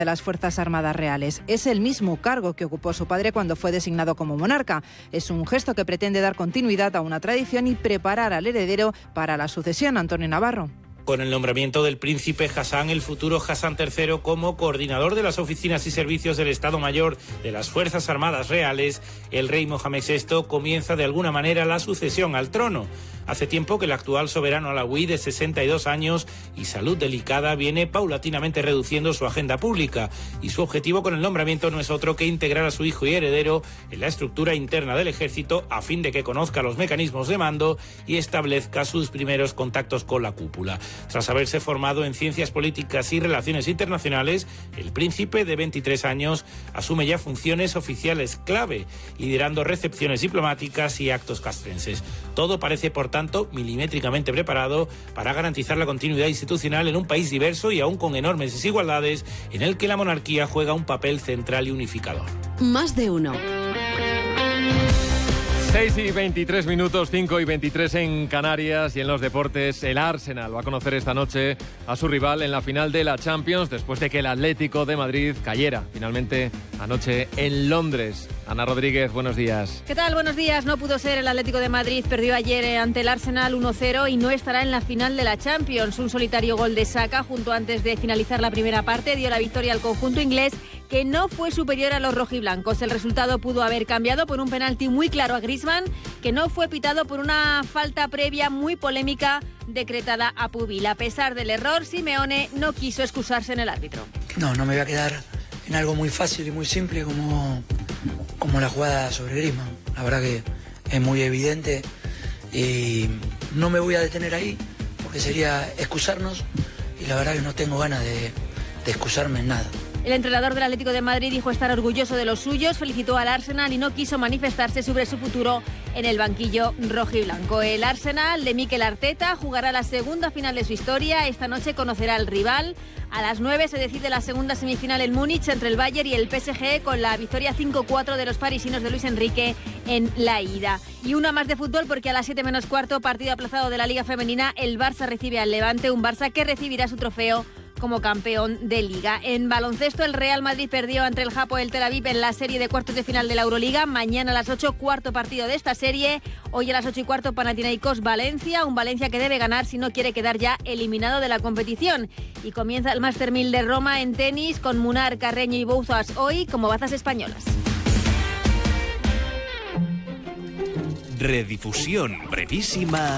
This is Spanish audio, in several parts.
de las Fuerzas Armadas Reales. Es el mismo cargo que ocupó su padre cuando fue designado como monarca. Es un gesto que pretende dar continuidad a una tradición y preparar al heredero para la sucesión. Antonio Navarro. Con el nombramiento del príncipe Hassan, el futuro Hassan III, como coordinador de las oficinas y servicios del Estado Mayor de las Fuerzas Armadas Reales, el rey Mohamed VI comienza de alguna manera la sucesión al trono. Hace tiempo que el actual soberano alauí, de 62 años y salud delicada, viene paulatinamente reduciendo su agenda pública, y su objetivo con el nombramiento no es otro que integrar a su hijo y heredero en la estructura interna del ejército, a fin de que conozca los mecanismos de mando y establezca sus primeros contactos con la cúpula. Tras haberse formado en ciencias políticas y relaciones internacionales, el príncipe, de 23 años, asume ya funciones oficiales clave, liderando recepciones diplomáticas y actos castrenses. Todo parece, por tanto, milimétricamente preparado para garantizar la continuidad institucional en un país diverso y aún con enormes desigualdades, en el que la monarquía juega un papel central y unificador. Más de uno. 6:23 minutos, 5:23 en Canarias, y en los deportes el Arsenal va a conocer esta noche a su rival en la final de la Champions, después de que el Atlético de Madrid cayera finalmente anoche en Londres. Ana Rodríguez, buenos días. ¿Qué tal? Buenos días. No pudo ser. El Atlético de Madrid perdió ayer ante el Arsenal 1-0 y no estará en la final de la Champions. Un solitario gol de Saka, junto antes de finalizar la primera parte, dio la victoria al conjunto inglés, que no fue superior a los rojiblancos. El resultado pudo haber cambiado por un penalti muy claro a Griezmann, que no fue pitado por una falta previa muy polémica decretada a Pubil. A pesar del error, Simeone no quiso excusarse en el árbitro. No me voy a quedar en algo muy fácil y muy simple como la jugada sobre Griezmann. La verdad que es muy evidente y no me voy a detener ahí porque sería excusarnos, y la verdad que no tengo ganas de excusarme en nada. El entrenador del Atlético de Madrid dijo estar orgulloso de los suyos, felicitó al Arsenal y no quiso manifestarse sobre su futuro en el banquillo rojiblanco. El Arsenal de Mikel Arteta jugará la segunda final de su historia. Esta noche conocerá al rival. A las 9 se decide la segunda semifinal en Múnich entre el Bayern y el PSG, con la victoria 5-4 de los parisinos de Luis Enrique en la ida. Y una más de fútbol, porque a las 7 menos cuarto, partido aplazado de la Liga Femenina, el Barça recibe al Levante, un Barça que recibirá su trofeo como campeón de Liga. En baloncesto, el Real Madrid perdió ante el Hapoel Tel Aviv en la serie de cuartos de final de la Euroliga. Mañana a las 8, cuarto partido de esta serie. Hoy a las 8:15, Panathinaikos Valencia, un Valencia que debe ganar si no quiere quedar ya eliminado de la competición. Y comienza el Master 1000 de Roma en tenis, con Munar, Carreño y Bouzas hoy como bazas españolas. Redifusión brevísima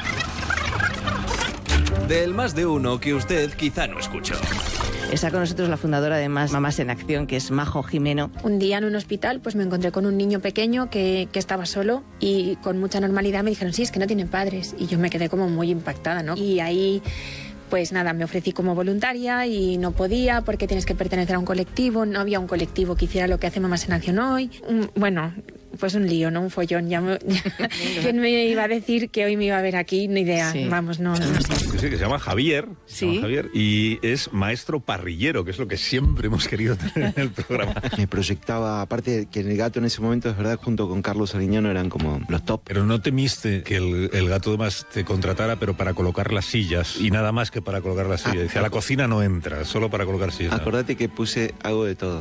del Más de Uno que usted quizá no escuchó. Está con nosotros la fundadora de Mamás en Acción, que es Majo Jimeno. Un día en un hospital pues me encontré con un niño pequeño que estaba solo, y con mucha normalidad me dijeron, sí, es que no tienen padres. Y yo me quedé como muy impactada, ¿no? Y ahí, pues nada, me ofrecí como voluntaria y no podía porque tienes que pertenecer a un colectivo. No había un colectivo que hiciera lo que hace Mamás en Acción hoy. Bueno, pues un lío, ¿no? Un follón. ¿Quién me iba a decir que hoy me iba a ver aquí? Ni idea. Sí. Vamos, no sé. Sí, que se llama Javier. Sí. Se llama Javier, y es maestro parrillero, que es lo que siempre hemos querido tener en el programa. Me proyectaba, aparte que el Gato en ese momento, es verdad, junto con Carlos Ariñano eran como los top. Pero no temiste que el Gato además te contratara, pero para colocar las sillas, y nada más que para colocar las sillas. Decía, la cocina no entra, solo para colocar sillas. Acordate que puse algo de todo.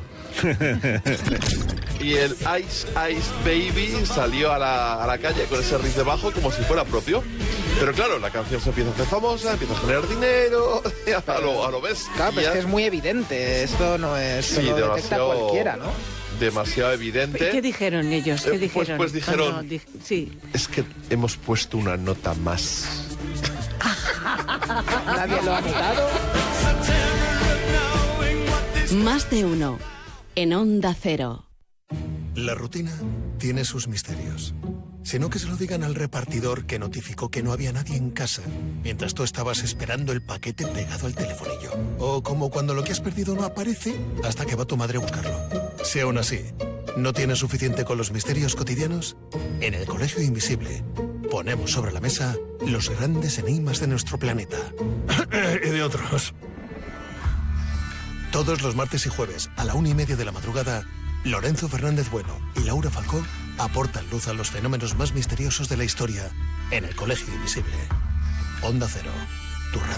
Y el Ice Baby salió a la calle con ese riff de bajo como si fuera propio. Pero claro, la canción se empieza a hacer famosa, empieza a generar dinero, a lo bestia. Claro, pero es que es muy evidente, esto no es... Sí, lo detecta cualquiera, ¿no? Demasiado evidente. ¿Qué dijeron ellos? ¿Qué dijeron? Pues dijeron, sí. Es que hemos puesto una nota más. Nadie lo ha notado. Más de uno en Onda Cero. La rutina tiene sus misterios. Si no, que se lo digan al repartidor que notificó que no había nadie en casa mientras tú estabas esperando el paquete pegado al telefonillo. O como cuando lo que has perdido no aparece hasta que va tu madre a buscarlo. Si aún así no tienes suficiente con los misterios cotidianos, en el Colegio Invisible ponemos sobre la mesa los grandes enigmas de nuestro planeta. Y de otros. Todos los martes y jueves a la 1:30 de la madrugada, Lorenzo Fernández Bueno y Laura Falcó aportan luz a los fenómenos más misteriosos de la historia en el Colegio Invisible. Onda Cero, tu radio.